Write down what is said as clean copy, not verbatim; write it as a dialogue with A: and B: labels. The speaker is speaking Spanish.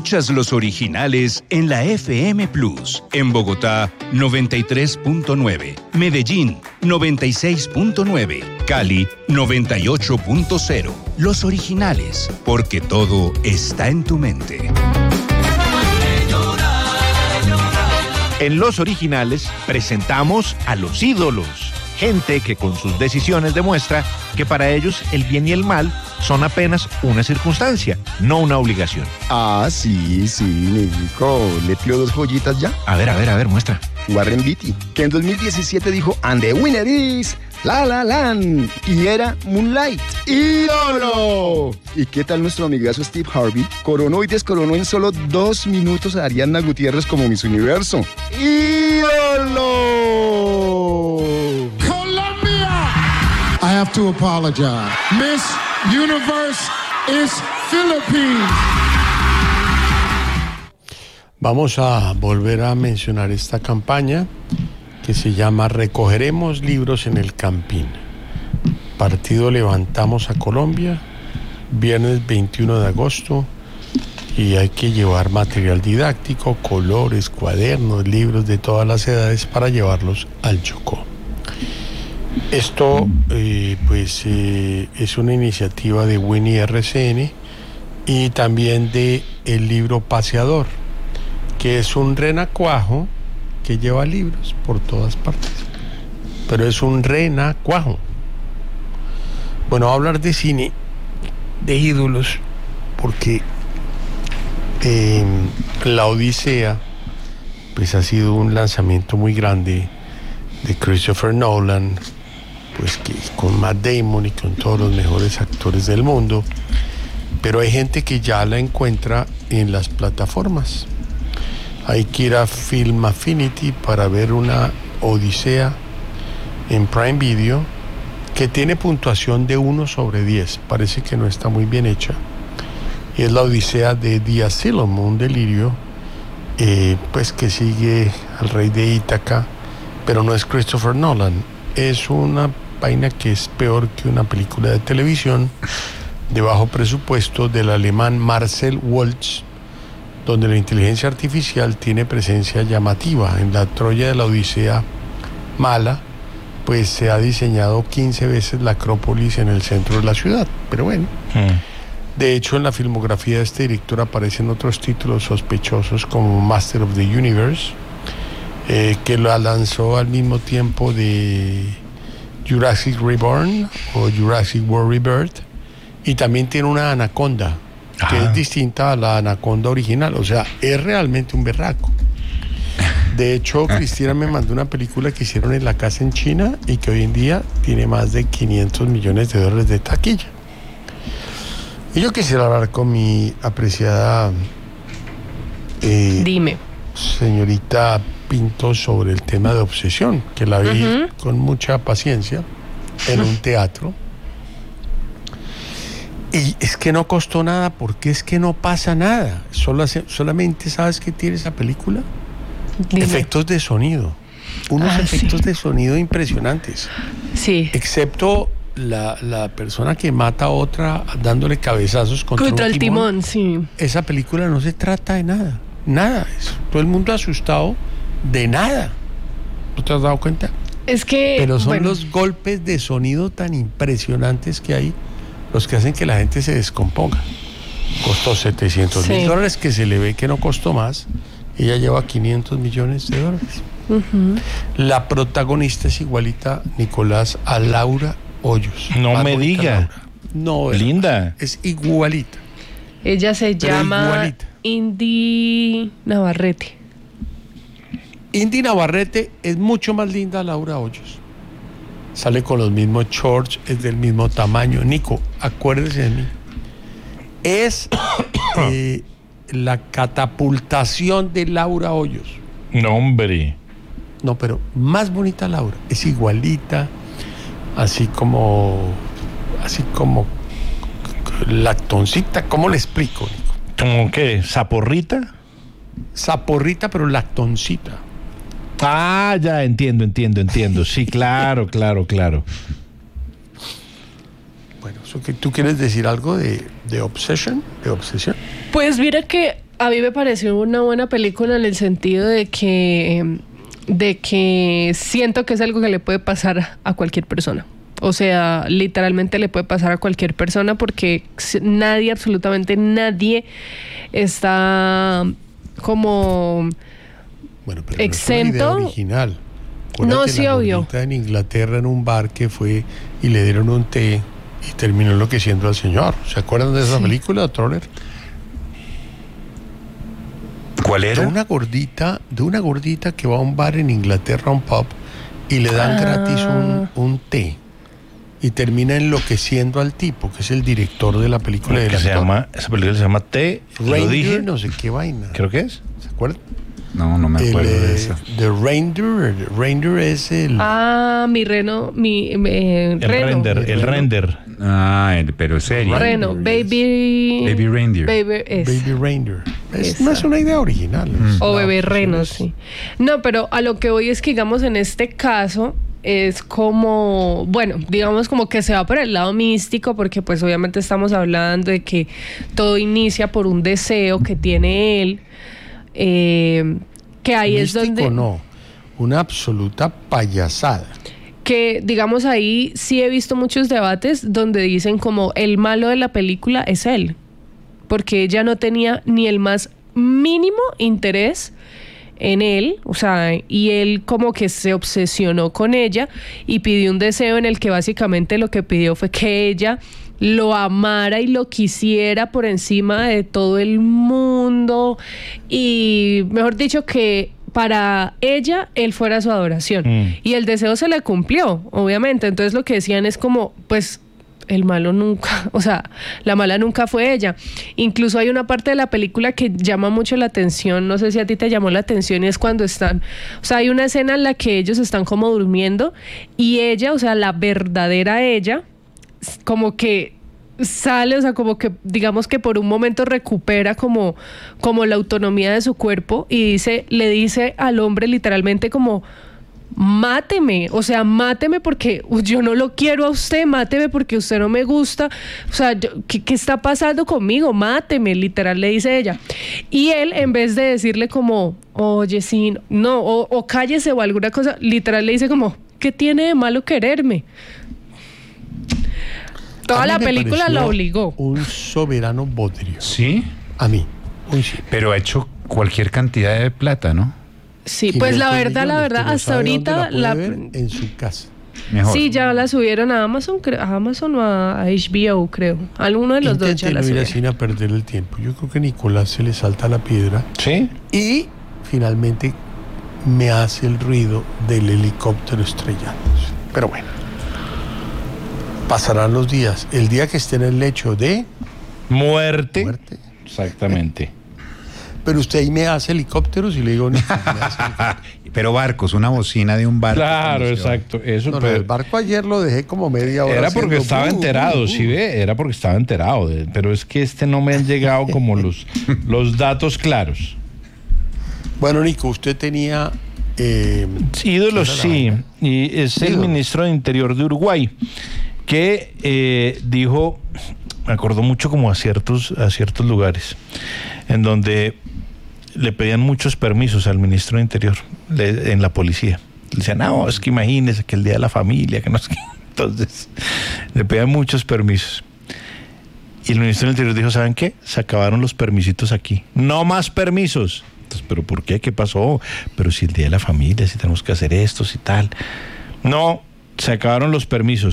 A: Escuchas los originales en la FM Plus. En Bogotá, 93.9. Medellín, 96.9. Cali, 98.0. Los originales, porque todo está en tu mente.
B: En Los Originales presentamos a los ídolos, gente que con sus decisiones demuestra que para ellos el bien y el mal son apenas una circunstancia, no una obligación.
C: Ah, sí, Nico. ¿Le tiro 2 joyitas ya?
B: A ver, muestra.
C: Warren Beatty, que en 2017 dijo, and the winner is La La Land, y era Moonlight. ¡Ídolo! ¿Y qué tal nuestro amigazo Steve Harvey? Coronó y descoronó en solo 2 minutos a Ariana Gutiérrez como Miss Universo. ¡Ídolo!
D: Colombia! I have to apologize. Miss Universe is Philippines.
E: Vamos a volver a mencionar esta campaña que se llama Recogeremos libros en el Campín. Partido Levantamos a Colombia, viernes 21 de agosto, y hay que llevar material didáctico, colores, cuadernos, libros de todas las edades para llevarlos al Chocó. Esto es una iniciativa de Winnie RCN y también de el libro Paseador, que es un renacuajo que lleva libros por todas partes, pero es un renacuajo. Bueno, voy a hablar de cine, de ídolos, porque La Odisea pues ha sido un lanzamiento muy grande de Christopher Nolan, pues que con Matt Damon y con todos los mejores actores del mundo, pero hay gente que ya la encuentra en las plataformas. Hay que ir a Film Affinity para ver una Odisea en Prime Video que tiene puntuación de 1/10. Parece que no está muy bien hecha. Y es la Odisea de The Asylum, un delirio, pues que sigue al rey de Ítaca, pero no es Christopher Nolan. Es una vaina que es peor que una película de televisión de bajo presupuesto del alemán Marcel Waltz, donde la inteligencia artificial tiene presencia llamativa. En la Troya de la Odisea mala, pues se ha diseñado 15 veces la Acrópolis en el centro de la ciudad, pero bueno. De hecho, en la filmografía de este director aparecen otros títulos sospechosos como Master of the Universe, que la lanzó al mismo tiempo de Jurassic Reborn o Jurassic World Rebirth, y también tiene una anaconda, que es distinta a la anaconda original, o sea, es realmente un berraco. De hecho, Cristina me mandó una película que hicieron en la casa en China y que hoy en día tiene más de $500 millones de taquilla. Y yo quisiera hablar con mi apreciada
F: Dime.
E: señorita Pinto sobre el tema de obsesión, que la vi con mucha paciencia en un teatro. Y es que no costó nada, porque es que no pasa nada. Solamente, ¿sabes qué tiene esa película?
F: Dime.
E: Efectos de sonido. Unos efectos de sonido impresionantes.
F: Sí.
E: Excepto la persona que mata a otra dándole cabezazos contra
F: el timón, sí.
E: Esa película no se trata de nada. Nada. Todo el mundo asustado de nada. ¿No te has dado cuenta?
F: Es que...
E: Pero son los golpes de sonido tan impresionantes que hay los que hacen que la gente se descomponga. Costó $700,000, que se le ve que no costó más. Ella lleva $500 millones. La protagonista es igualita, Nicolás, a Laura Hoyos.
B: No me diga.
E: No,
B: linda.
E: Es igualita.
F: Ella se llama Indy Navarrete.
E: Indy Navarrete es mucho más linda a Laura Hoyos. Sale con los mismos shorts, es del mismo tamaño. Nico, acuérdese de mí. Es la catapultación de Laura Hoyos.
B: No, hombre.
E: No, pero más bonita Laura. Es igualita, así como lactoncita. ¿Cómo le explico, Nico?
B: ¿Cómo qué? ¿Saporrita?
E: Saporrita, pero lactoncita.
B: Ah, ya, entiendo. Sí, claro.
E: Bueno, ¿tú quieres decir algo de obsesión? ¿De obsesión?
F: Pues mira que a mí me pareció una buena película en el sentido de que siento que es algo que le puede pasar a cualquier persona. O sea, literalmente le puede pasar a cualquier persona porque nadie, absolutamente nadie, está como exento.
E: No es una idea original.
F: No, sí, obvio.
E: En Inglaterra, en un bar que fue y le dieron un té y terminó enloqueciendo al señor. ¿Se acuerdan de esa película, Troller?
G: ¿Cuál era?
E: De una gordita que va a un bar en Inglaterra, a un pub, y le dan gratis un té. Y termina enloqueciendo al tipo, que es el director de la película.
G: Esa película se llama T.
E: Reindeer, no sé qué vaina.
G: Creo que es.
E: ¿Se acuerdan?
G: No me acuerdo de eso.
E: The Reindeer es el...
F: mi reno,
G: El render. Pero serio.
F: Reno, Baby
G: Reindeer.
E: Baby Reindeer. No es una idea original.
F: O bebé reno, sí. No, pero a lo que voy es que, digamos, en este caso es como, bueno, digamos como que se va por el lado místico, porque pues obviamente estamos hablando de que todo inicia por un deseo que tiene él, que ahí místico, es donde...
E: no, una absoluta payasada.
F: Que digamos ahí sí he visto muchos debates donde dicen como el malo de la película es él, porque ella no tenía ni el más mínimo interés en él, o sea, y él como que se obsesionó con ella y pidió un deseo en el que básicamente lo que pidió fue que ella lo amara y lo quisiera por encima de todo el mundo, y mejor dicho que para ella él fuera su adoración. Y el deseo se le cumplió, obviamente. Entonces lo que decían es como, pues el malo nunca, o sea, la mala nunca fue ella. Incluso hay una parte de la película que llama mucho la atención, no sé si a ti te llamó la atención, y es cuando están, o sea, hay una escena en la que ellos están como durmiendo y ella, o sea, la verdadera ella, como que sale, o sea, como que digamos que por un momento recupera como la autonomía de su cuerpo y le dice al hombre literalmente como: máteme, o sea, máteme porque yo no lo quiero a usted, máteme porque usted no me gusta, o sea, ¿qué está pasando conmigo? Máteme, literal le dice ella. Y él, en vez de decirle como, oye, sí, no, o cállese o alguna cosa, literal le dice como, ¿qué tiene de malo quererme? Toda la película la obligó.
E: Un soberano bodrio.
G: ¿Sí?
E: A mí. Sí.
G: Pero ha hecho cualquier cantidad de plata, ¿no?
F: Sí, pues la verdad, hasta ahorita
E: en su casa.
G: Mejor.
F: Sí, ya la subieron a Amazon, o a HBO, creo. Alguno de los dos ya la subieron.
E: Sin a perder el tiempo. Yo creo que Nicolás se le salta la piedra.
G: Sí.
E: Y finalmente me hace el ruido del helicóptero estrellándose. Pero bueno, pasarán los días. El día que esté en el lecho de
G: muerte. Exactamente.
E: Pero usted ahí me hace helicópteros y le digo...
G: Pero barcos, una bocina de un barco.
H: Claro, exacto. Eso,
E: no, el barco ayer lo dejé como media hora.
H: Era porque estaba enterado, ¿sí ve? Era porque estaba enterado. Pero es que no me han llegado como los datos claros.
E: Bueno, Nico, usted tenía...
H: ídolos, sí. Y es el ministro de Interior de Uruguay, que dijo, me acordó mucho como a ciertos lugares, en donde le pedían muchos permisos al ministro de Interior en la policía. Le decían, no, es que imagínese que el día de la familia, que no sé qué. Entonces, le pedían muchos permisos. Y el ministro del Interior dijo, ¿saben qué? Se acabaron los permisitos aquí. No más permisos. Entonces, ¿pero por qué? ¿Qué pasó? Pero si el día de la familia, si tenemos que hacer esto, si tal. No, se acabaron los permisos.